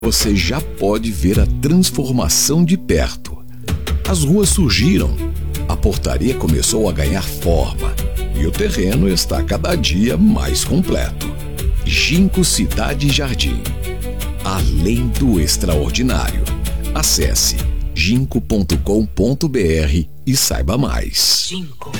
Você já pode ver a transformação de perto. As ruas surgiram, a portaria começou a ganhar forma e o terreno está cada dia mais completo. Ginkgo Cidade Jardim. Além do extraordinário. Acesse ginkgo.com.br e saiba mais. Ginkgo.